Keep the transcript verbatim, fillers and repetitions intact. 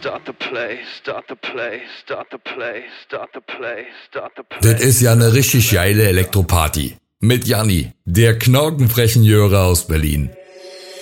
Das ist ja eine richtig geile Elektroparty. Mit Janni, der knorkenfrechen Jöre aus Berlin.